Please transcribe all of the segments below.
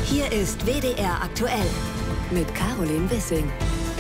Hier ist WDR aktuell mit Caroline Wissing.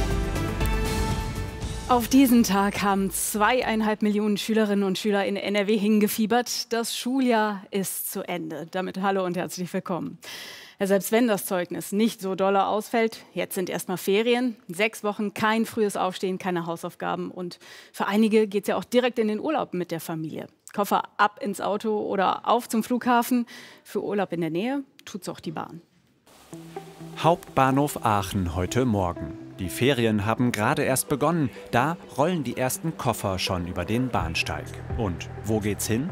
Auf diesen Tag haben 2,5 Millionen Schülerinnen und Schüler in NRW hingefiebert. Das Schuljahr ist zu Ende. Damit hallo und herzlich willkommen. Ja, selbst wenn das Zeugnis nicht so dolle ausfällt, jetzt sind erstmal Ferien, 6 Wochen kein frühes Aufstehen, keine Hausaufgaben. Und für einige geht es ja auch direkt in den Urlaub mit der Familie. Koffer ab ins Auto oder auf zum Flughafen. Für Urlaub in der Nähe tut's auch die Bahn. Hauptbahnhof Aachen heute Morgen. Die Ferien haben gerade erst begonnen. Da rollen die ersten Koffer schon über den Bahnsteig. Und wo geht's hin?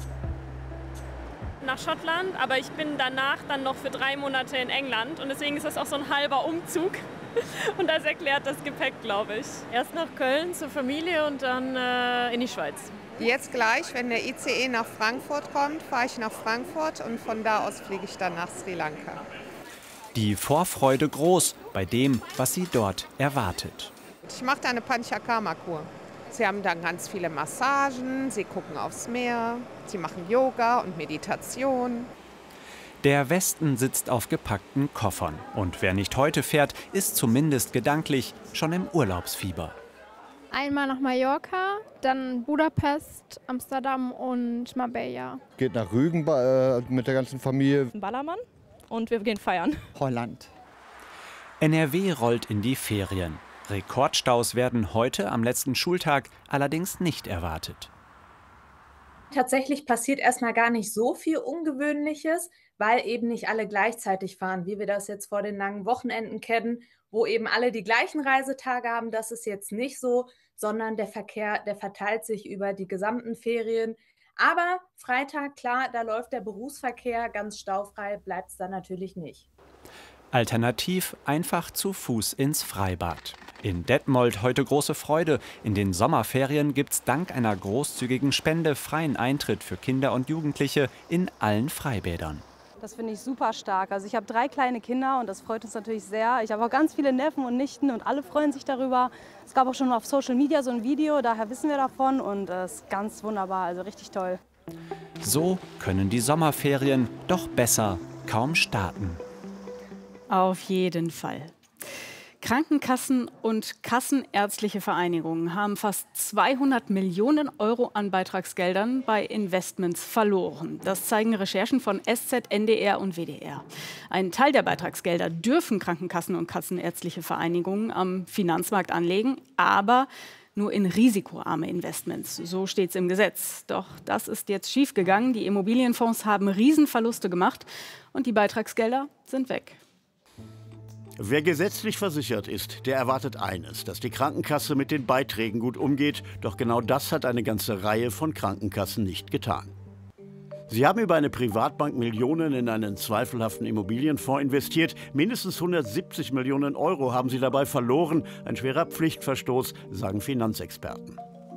Nach Schottland, aber ich bin danach dann noch für 3 Monate in England. Und deswegen ist das auch so ein halber Umzug. Und das erklärt das Gepäck, glaube ich. Erst nach Köln zur Familie und dann in die Schweiz. Jetzt gleich, wenn der ICE nach Frankfurt kommt, fahre ich nach Frankfurt und von da aus fliege ich dann nach Sri Lanka. Die Vorfreude groß bei dem, was sie dort erwartet. Ich mache da eine Panchakarma-Kur. Sie haben dann ganz viele Massagen, sie gucken aufs Meer, sie machen Yoga und Meditation. Der Westen sitzt auf gepackten Koffern. Und wer nicht heute fährt, ist zumindest gedanklich schon im Urlaubsfieber. Einmal nach Mallorca, dann Budapest, Amsterdam und Marbella. Geht nach Rügen mit der ganzen Familie. Ballermann und wir gehen feiern. Holland. NRW rollt in die Ferien. Rekordstaus werden heute am letzten Schultag allerdings nicht erwartet. Tatsächlich passiert erstmal gar nicht so viel Ungewöhnliches, weil eben nicht alle gleichzeitig fahren, wie wir das jetzt vor den langen Wochenenden kennen, wo eben alle die gleichen Reisetage haben. Das ist jetzt nicht so, sondern der Verkehr, der verteilt sich über die gesamten Ferien. Aber Freitag, klar, da läuft der Berufsverkehr ganz staufrei, bleibt es dann natürlich nicht. Alternativ einfach zu Fuß ins Freibad. In Detmold heute große Freude. In den Sommerferien gibt's dank einer großzügigen Spende freien Eintritt für Kinder und Jugendliche in allen Freibädern. Das finde ich super stark. Also ich habe 3 kleine Kinder und das freut uns natürlich sehr. Ich habe auch ganz viele Neffen und Nichten und alle freuen sich darüber. Es gab auch schon auf Social Media so ein Video, daher wissen wir davon und es ist ganz wunderbar, also richtig toll. So können die Sommerferien doch besser kaum starten. Auf jeden Fall. Krankenkassen und kassenärztliche Vereinigungen haben fast 200 Millionen Euro an Beitragsgeldern bei Investments verloren. Das zeigen Recherchen von SZ, NDR und WDR. Ein Teil der Beitragsgelder dürfen Krankenkassen und kassenärztliche Vereinigungen am Finanzmarkt anlegen, aber nur in risikoarme Investments. So steht es im Gesetz. Doch das ist jetzt schiefgegangen. Die Immobilienfonds haben Riesenverluste gemacht und die Beitragsgelder sind weg. Wer gesetzlich versichert ist, der erwartet eines, dass die Krankenkasse mit den Beiträgen gut umgeht. Doch genau das hat eine ganze Reihe von Krankenkassen nicht getan. Sie haben über eine Privatbank Millionen in einen zweifelhaften Immobilienfonds investiert. Mindestens 170 Millionen Euro haben sie dabei verloren. Ein schwerer Pflichtverstoß, sagen Finanzexperten.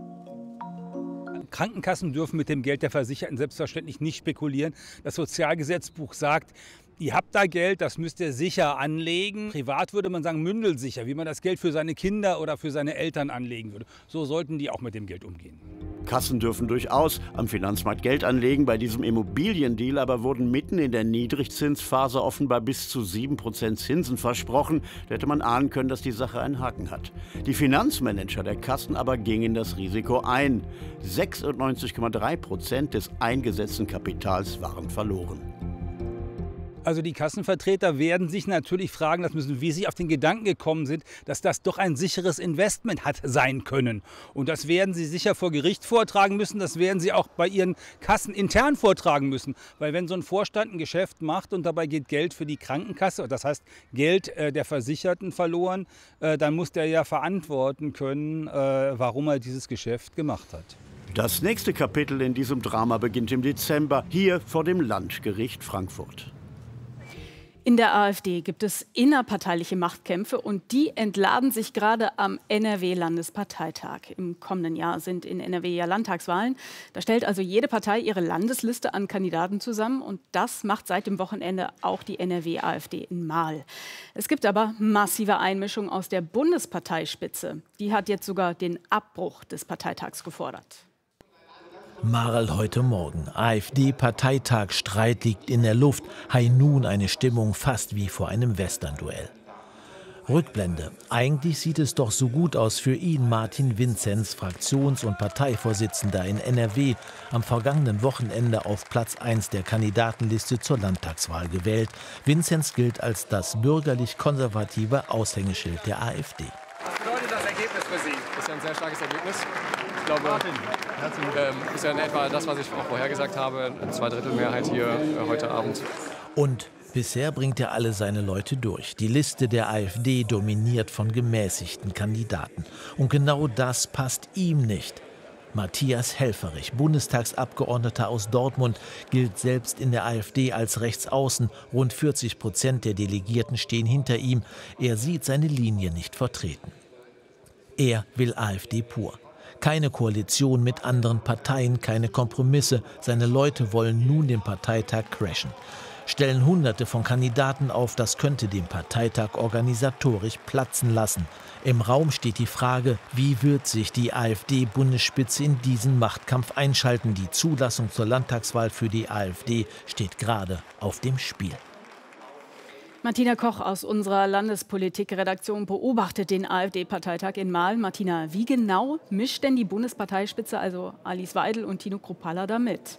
Krankenkassen dürfen mit dem Geld der Versicherten selbstverständlich nicht spekulieren. Das Sozialgesetzbuch sagt, ihr habt da Geld, das müsst ihr sicher anlegen. Privat würde man sagen mündelsicher, wie man das Geld für seine Kinder oder für seine Eltern anlegen würde. So sollten die auch mit dem Geld umgehen. Kassen dürfen durchaus am Finanzmarkt Geld anlegen. Bei diesem Immobiliendeal aber wurden mitten in der Niedrigzinsphase offenbar bis zu 7% Zinsen versprochen. Da hätte man ahnen können, dass die Sache einen Haken hat. Die Finanzmanager der Kassen aber gingen das Risiko ein. 96,3% des eingesetzten Kapitals waren verloren. Also die Kassenvertreter werden sich natürlich fragen lassen müssen, wie sie auf den Gedanken gekommen sind, dass das doch ein sicheres Investment hat sein können. Und das werden sie sicher vor Gericht vortragen müssen, das werden sie auch bei ihren Kassen intern vortragen müssen. Weil wenn so ein Vorstand ein Geschäft macht und dabei geht Geld für die Krankenkasse, das heißt Geld der Versicherten verloren, dann muss der ja verantworten können, warum er dieses Geschäft gemacht hat. Das nächste Kapitel in diesem Drama beginnt im Dezember, hier vor dem Landgericht Frankfurt. In der AfD gibt es innerparteiliche Machtkämpfe und die entladen sich gerade am NRW-Landesparteitag. Im kommenden Jahr sind in NRW ja Landtagswahlen. Da stellt also jede Partei ihre Landesliste an Kandidaten zusammen und das macht seit dem Wochenende auch die NRW-AfD in Marl. Es gibt aber massive Einmischung aus der Bundesparteispitze. Die hat jetzt sogar den Abbruch des Parteitags gefordert. Marl heute Morgen. AfD-Parteitag, Streit liegt in der Luft. Hei nun eine Stimmung fast wie vor einem Western-Duell. Rückblende. Eigentlich sieht es doch so gut aus für ihn, Martin Vinzenz, Fraktions- und Parteivorsitzender in NRW, am vergangenen Wochenende auf Platz 1 der Kandidatenliste zur Landtagswahl gewählt. Vinzenz gilt als das bürgerlich-konservative Aushängeschild der AfD. Was bedeutet das Ergebnis für Sie? Das ist ja ein sehr starkes Ergebnis. Ich glaube, ist ja in etwa das, was ich auch vorher gesagt habe, eine Zweidrittelmehrheit hier heute Abend. Und bisher bringt er alle seine Leute durch. Die Liste der AfD dominiert von gemäßigten Kandidaten. Und genau das passt ihm nicht. Matthias Helfferich, Bundestagsabgeordneter aus Dortmund, gilt selbst in der AfD als Rechtsaußen. Rund 40% der Delegierten stehen hinter ihm. Er sieht seine Linie nicht vertreten. Er will AfD pur. Keine Koalition mit anderen Parteien, keine Kompromisse. Seine Leute wollen nun den Parteitag crashen. Stellen Hunderte von Kandidaten auf, das könnte den Parteitag organisatorisch platzen lassen. Im Raum steht die Frage, wie wird sich die AfD-Bundesspitze in diesen Machtkampf einschalten? Die Zulassung zur Landtagswahl für die AfD steht gerade auf dem Spiel. Martina Koch aus unserer Landespolitik-Redaktion beobachtet den AfD-Parteitag in Marl. Martina, wie genau mischt denn die Bundesparteispitze, also Alice Weidel und Tino Kruppalla, da mit?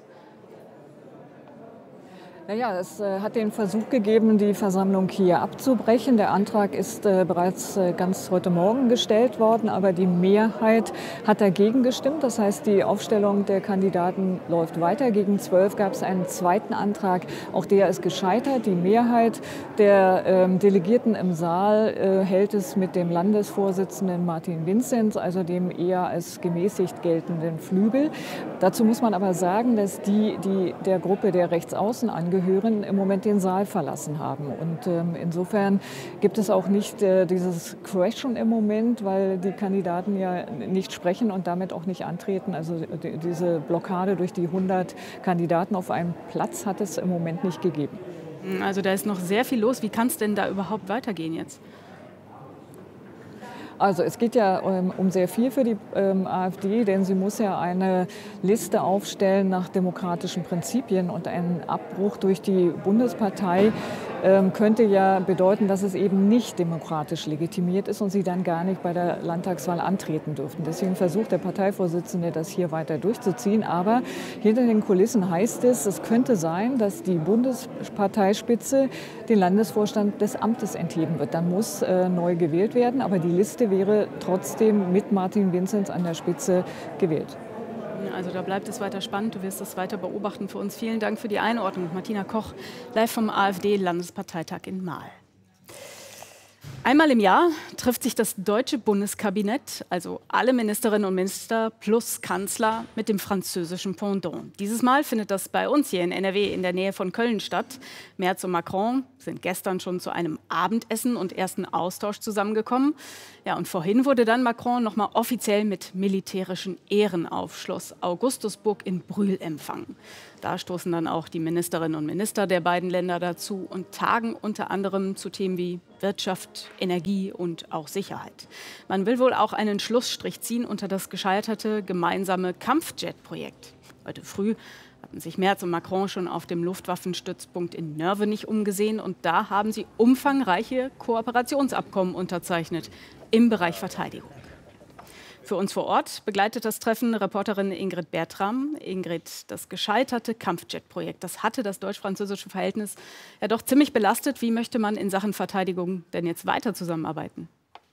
Naja, es hat den Versuch gegeben, die Versammlung hier abzubrechen. Der Antrag ist bereits ganz heute Morgen gestellt worden, aber die Mehrheit hat dagegen gestimmt. Das heißt, die Aufstellung der Kandidaten läuft weiter. Gegen 12 gab es einen zweiten Antrag. Auch der ist gescheitert. Die Mehrheit der Delegierten im Saal hält es mit dem Landesvorsitzenden Martin Vinzenz, also dem eher als gemäßigt geltenden Flügel. Dazu muss man aber sagen, dass die der Gruppe der Rechtsaußen angehören, im Moment den Saal verlassen haben. Und insofern gibt es auch nicht dieses Crashen im Moment, weil die Kandidaten ja nicht sprechen und damit auch nicht antreten. Also diese Blockade durch die 100 Kandidaten auf einem Platz hat es im Moment nicht gegeben. Also da ist noch sehr viel los. Wie kann es denn da überhaupt weitergehen jetzt? Also es geht ja um sehr viel für die AfD, denn sie muss ja eine Liste aufstellen nach demokratischen Prinzipien. Und ein Abbruch durch die Bundespartei könnte ja bedeuten, dass es eben nicht demokratisch legitimiert ist und sie dann gar nicht bei der Landtagswahl antreten dürften. Deswegen versucht der Parteivorsitzende, das hier weiter durchzuziehen. Aber hinter den Kulissen heißt es könnte sein, dass die Bundesparteispitze den Landesvorstand des Amtes entheben wird. Dann muss neu gewählt werden, aber die Liste wäre trotzdem mit Martin Vinzenz an der Spitze gewählt. Also da bleibt es weiter spannend. Du wirst das weiter beobachten für uns. Vielen Dank für die Einordnung. Martina Koch, live vom AfD-Landesparteitag in Marl. Einmal im Jahr trifft sich das deutsche Bundeskabinett, also alle Ministerinnen und Minister plus Kanzler, mit dem französischen Pendant. Dieses Mal findet das bei uns hier in NRW in der Nähe von Köln statt. Merz und Macron sind gestern schon zu einem Abendessen und ersten Austausch zusammengekommen. Ja, und vorhin wurde dann Macron noch mal offiziell mit militärischen Ehren auf Schloss Augustusburg in Brühl empfangen. Da stoßen dann auch die Ministerinnen und Minister der beiden Länder dazu und tagen unter anderem zu Themen wie Wirtschaft, Energie und auch Sicherheit. Man will wohl auch einen Schlussstrich ziehen unter das gescheiterte gemeinsame Kampfjet-Projekt. Heute früh hatten sich Merz und Macron schon auf dem Luftwaffenstützpunkt in Nörvenich umgesehen und da haben sie umfangreiche Kooperationsabkommen unterzeichnet im Bereich Verteidigung. Für uns vor Ort begleitet das Treffen Reporterin Ingrid Bertram. Ingrid, das gescheiterte Kampfjet-Projekt, das hatte das deutsch-französische Verhältnis ja doch ziemlich belastet. Wie möchte man in Sachen Verteidigung denn jetzt weiter zusammenarbeiten?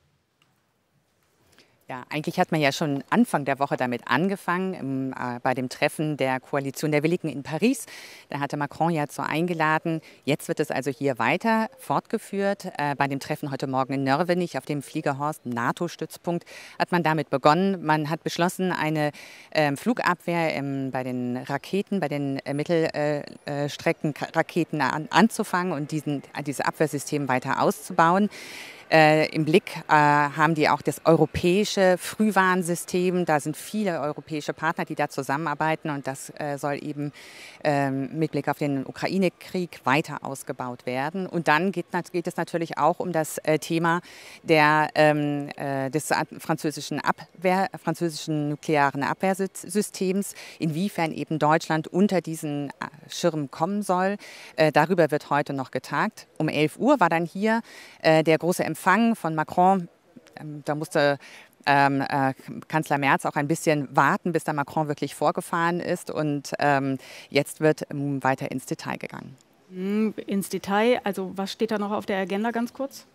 Ja, eigentlich hat man ja schon Anfang der Woche damit angefangen, bei dem Treffen der Koalition der Willigen in Paris. Da hatte Macron ja so eingeladen. Jetzt wird es also hier weiter fortgeführt. Bei dem Treffen heute Morgen in Nörvenich auf dem Fliegerhorst, NATO-Stützpunkt, hat man damit begonnen. Man hat beschlossen, eine Flugabwehr bei den Raketen, bei den Mittelstreckenraketen anzufangen und dieses Abwehrsystem weiter auszubauen. Im Blick haben die auch das europäische Frühwarnsystem. Da sind viele europäische Partner, die da zusammenarbeiten. Und das soll eben mit Blick auf den Ukraine-Krieg weiter ausgebaut werden. Und dann geht es natürlich auch um das Thema des französischen nuklearen Abwehrsystems, inwiefern eben Deutschland unter diesen Schirm kommen soll. Darüber wird heute noch getagt. Um 11 Uhr war dann hier der große Empfang von Macron. Da musste Kanzler Merz auch ein bisschen warten, bis der Macron wirklich vorgefahren ist. Und jetzt wird weiter ins Detail gegangen. Ins Detail, also was steht da noch auf der Agenda ganz kurz?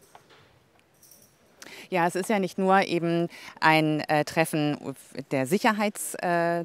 Ja, es ist ja nicht nur eben ein Treffen der Sicherheitsthemen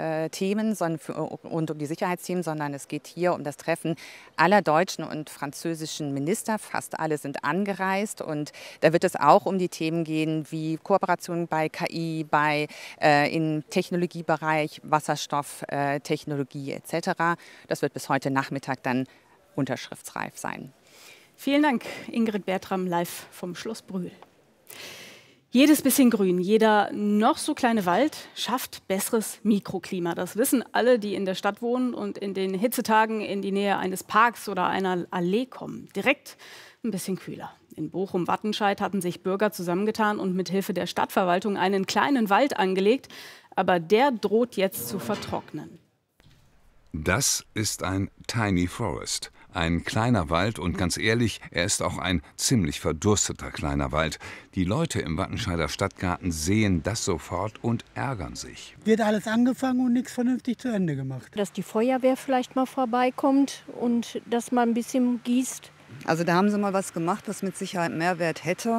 rund um die Sicherheitsthemen, sondern es geht hier um das Treffen aller deutschen und französischen Minister. Fast alle sind angereist und da wird es auch um die Themen gehen wie Kooperation bei KI, im Technologiebereich, Wasserstofftechnologie etc. Das wird bis heute Nachmittag dann unterschriftsreif sein. Vielen Dank, Ingrid Bertram, live vom Schloss Brühl. Jedes bisschen Grün, jeder noch so kleine Wald schafft besseres Mikroklima. Das wissen alle, die in der Stadt wohnen und in den Hitzetagen in die Nähe eines Parks oder einer Allee kommen. Direkt ein bisschen kühler. In Bochum-Wattenscheid hatten sich Bürger zusammengetan und mit Hilfe der Stadtverwaltung einen kleinen Wald angelegt. Aber der droht jetzt zu vertrocknen. Das ist ein Tiny Forest. Ein kleiner Wald und ganz ehrlich, er ist auch ein ziemlich verdursteter kleiner Wald. Die Leute im Wattenscheider Stadtgarten sehen das sofort und ärgern sich. Wird alles angefangen und nichts vernünftig zu Ende gemacht. Dass die Feuerwehr vielleicht mal vorbeikommt und dass man ein bisschen gießt. Also da haben sie mal was gemacht, was mit Sicherheit Mehrwert hätte.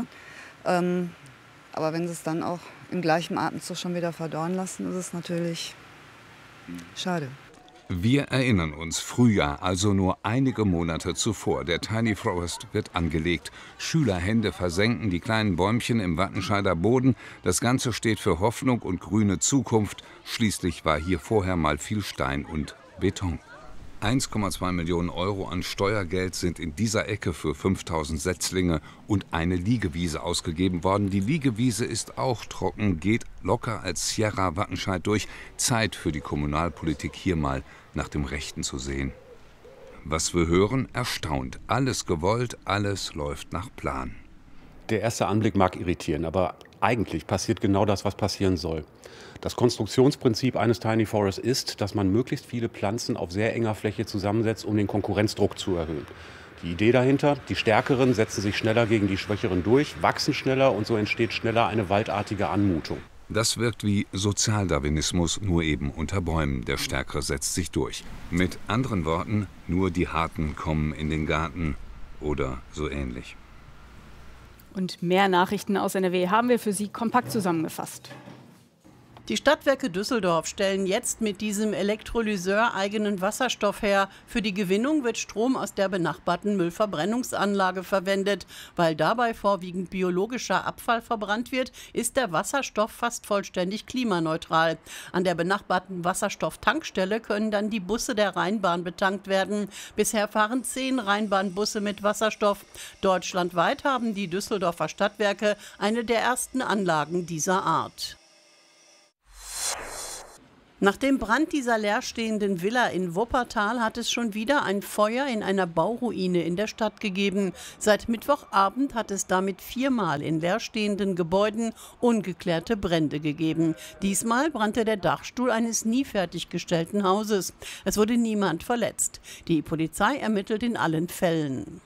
Aber wenn sie es dann auch im gleichen Atemzug schon wieder verdorren lassen, ist es natürlich schade. Wir erinnern uns, Frühjahr, also nur einige Monate zuvor. Der Tiny Forest wird angelegt. Schülerhände versenken die kleinen Bäumchen im Wattenscheider Boden. Das Ganze steht für Hoffnung und grüne Zukunft. Schließlich war hier vorher mal viel Stein und Beton. 1,2 Millionen Euro an Steuergeld sind in dieser Ecke für 5000 Setzlinge und eine Liegewiese ausgegeben worden. Die Liegewiese ist auch trocken, geht locker als Sierra Wattenscheid durch. Zeit für die Kommunalpolitik, hier mal nach dem Rechten zu sehen. Was wir hören, erstaunt. Alles gewollt, alles läuft nach Plan. Der erste Anblick mag irritieren, aber eigentlich passiert genau das, was passieren soll. Das Konstruktionsprinzip eines Tiny Forests ist, dass man möglichst viele Pflanzen auf sehr enger Fläche zusammensetzt, um den Konkurrenzdruck zu erhöhen. Die Idee dahinter, die Stärkeren setzen sich schneller gegen die Schwächeren durch, wachsen schneller und so entsteht schneller eine waldartige Anmutung. Das wirkt wie Sozialdarwinismus, nur eben unter Bäumen. Der Stärkere setzt sich durch. Mit anderen Worten, nur die Harten kommen in den Garten oder so ähnlich. Und mehr Nachrichten aus NRW haben wir für Sie kompakt zusammengefasst. Die Stadtwerke Düsseldorf stellen jetzt mit diesem Elektrolyseur eigenen Wasserstoff her. Für die Gewinnung wird Strom aus der benachbarten Müllverbrennungsanlage verwendet. Weil dabei vorwiegend biologischer Abfall verbrannt wird, ist der Wasserstoff fast vollständig klimaneutral. An der benachbarten Wasserstofftankstelle können dann die Busse der Rheinbahn betankt werden. Bisher fahren 10 Rheinbahnbusse mit Wasserstoff. Deutschlandweit haben die Düsseldorfer Stadtwerke eine der ersten Anlagen dieser Art. Nach dem Brand dieser leerstehenden Villa in Wuppertal hat es schon wieder ein Feuer in einer Bauruine in der Stadt gegeben. Seit Mittwochabend hat es damit 4-mal in leerstehenden Gebäuden ungeklärte Brände gegeben. Diesmal brannte der Dachstuhl eines nie fertiggestellten Hauses. Es wurde niemand verletzt. Die Polizei ermittelt in allen Fällen.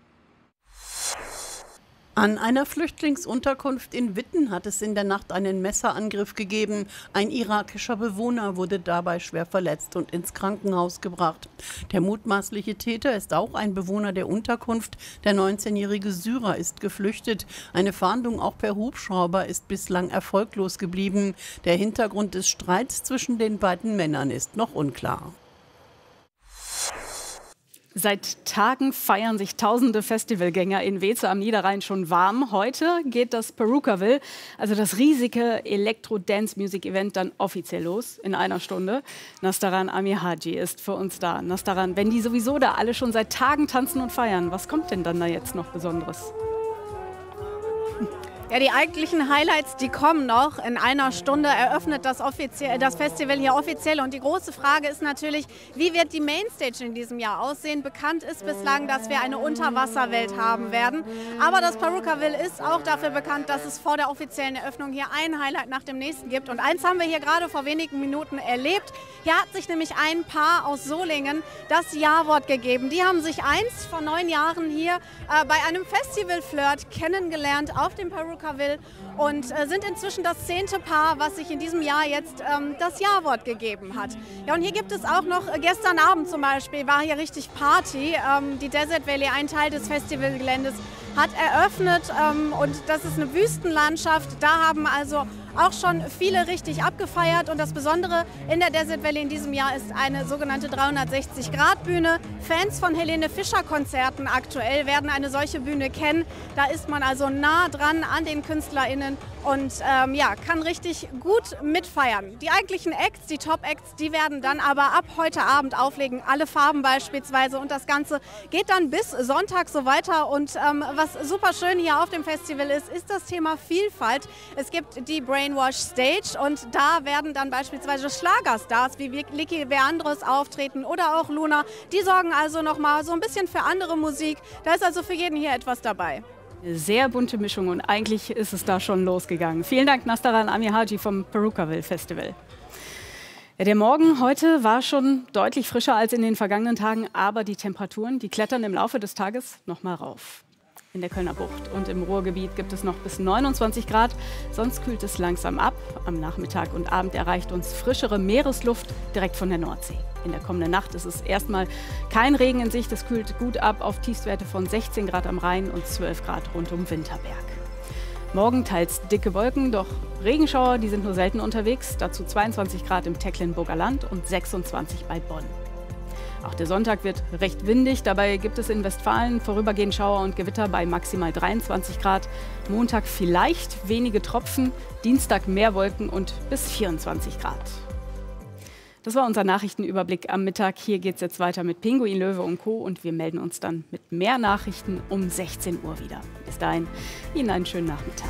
An einer Flüchtlingsunterkunft in Witten hat es in der Nacht einen Messerangriff gegeben. Ein irakischer Bewohner wurde dabei schwer verletzt und ins Krankenhaus gebracht. Der mutmaßliche Täter ist auch ein Bewohner der Unterkunft. Der 19-jährige Syrer ist geflüchtet. Eine Fahndung auch per Hubschrauber ist bislang erfolglos geblieben. Der Hintergrund des Streits zwischen den beiden Männern ist noch unklar. Seit Tagen feiern sich tausende Festivalgänger in Weeze am Niederrhein schon warm. Heute geht das Perukaville, also das riesige Elektro-Dance-Music-Event, dann offiziell los in einer Stunde. Nastaran Amihaji ist für uns da. Nastaran, wenn die sowieso da alle schon seit Tagen tanzen und feiern, was kommt denn dann da jetzt noch Besonderes? Ja, die eigentlichen Highlights, die kommen noch. In einer Stunde eröffnet das Festival hier offiziell. Und die große Frage ist natürlich, wie wird die Mainstage in diesem Jahr aussehen? Bekannt ist bislang, dass wir eine Unterwasserwelt haben werden. Aber das Perukaville ist auch dafür bekannt, dass es vor der offiziellen Eröffnung hier ein Highlight nach dem nächsten gibt. Und eins haben wir hier gerade vor wenigen Minuten erlebt. Hier hat sich nämlich ein Paar aus Solingen das Ja-Wort gegeben. Die haben sich einst vor 9 Jahren hier bei einem Festival-Flirt kennengelernt auf dem Perukaville und sind inzwischen das 10. Paar, was sich in diesem Jahr jetzt das Ja-Wort gegeben hat. Ja, und hier gibt es auch noch, gestern Abend zum Beispiel, war hier richtig Party. Die Desert Valley, ein Teil des Festivalgeländes, hat eröffnet und das ist eine Wüstenlandschaft. Da haben also auch schon viele richtig abgefeiert und das Besondere in der Desert Valley in diesem Jahr ist eine sogenannte 360-Grad-Bühne. Fans von Helene Fischer-Konzerten aktuell werden eine solche Bühne kennen. Da ist man also nah dran an den KünstlerInnen und ja, kann richtig gut mitfeiern. Die eigentlichen Acts, die Top-Acts, die werden dann aber ab heute Abend auflegen, alle Farben beispielsweise und das Ganze geht dann bis Sonntag so weiter und was super schön hier auf dem Festival ist das Thema Vielfalt. Es gibt die Brainwash Stage und da werden dann beispielsweise Schlagerstars wie Licky Leandros auftreten oder auch Luna. Die sorgen also nochmal so ein bisschen für andere Musik. Da ist also für jeden hier etwas dabei. Eine sehr bunte Mischung und eigentlich ist es da schon losgegangen. Vielen Dank, Nastaran Amihaji vom Perukaville Festival. Ja, der Morgen heute war schon deutlich frischer als in den vergangenen Tagen, aber die Temperaturen, die klettern im Laufe des Tages noch mal rauf. In der Kölner Bucht und im Ruhrgebiet gibt es noch bis 29 Grad, sonst kühlt es langsam ab. Am Nachmittag und Abend erreicht uns frischere Meeresluft direkt von der Nordsee. In der kommenden Nacht ist es erstmal kein Regen in Sicht, es kühlt gut ab auf Tiefstwerte von 16 Grad am Rhein und 12 Grad rund um Winterberg. Morgen teils dicke Wolken, doch Regenschauer, die sind nur selten unterwegs. Dazu 22 Grad im Tecklenburger Land und 26 bei Bonn. Auch der Sonntag wird recht windig. Dabei gibt es in Westfalen vorübergehend Schauer und Gewitter bei maximal 23 Grad. Montag vielleicht wenige Tropfen, Dienstag mehr Wolken und bis 24 Grad. Das war unser Nachrichtenüberblick am Mittag. Hier geht es jetzt weiter mit Pinguin, Löwe und Co. Und wir melden uns dann mit mehr Nachrichten um 16 Uhr wieder. Bis dahin, Ihnen einen schönen Nachmittag.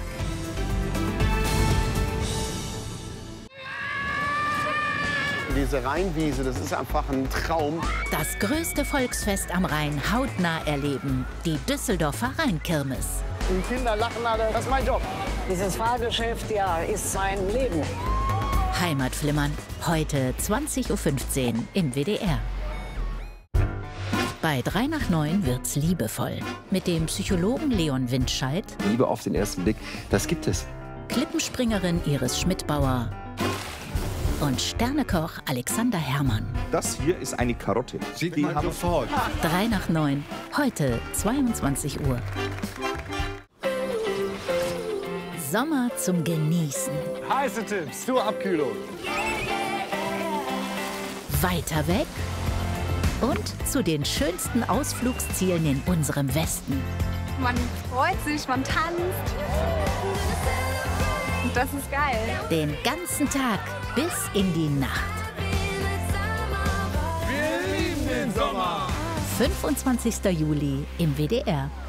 Diese Rheinwiese, das ist einfach ein Traum. Das größte Volksfest am Rhein hautnah erleben. Die Düsseldorfer Rheinkirmes. Die Kinder lachen alle, das ist mein Job. Dieses Fahrgeschäft, ja, ist mein Leben. Heimatflimmern, heute 20:15 Uhr im WDR. Bei 3 nach 9 wird's liebevoll. Mit dem Psychologen Leon Windscheid. Liebe auf den ersten Blick, das gibt es. Klippenspringerin Iris Schmidbauer. Und Sternekoch Alexander Herrmann. Das hier ist eine Karotte. Sieht man sofort. 3 nach 9, heute 22 Uhr. Sommer zum Genießen. Heiße Tipps zur Abkühlung. Weiter weg und zu den schönsten Ausflugszielen in unserem Westen. Man freut sich, man tanzt. Und das ist geil. Den ganzen Tag bis in die Nacht. Wir lieben den Sommer. 25. Juli im WDR.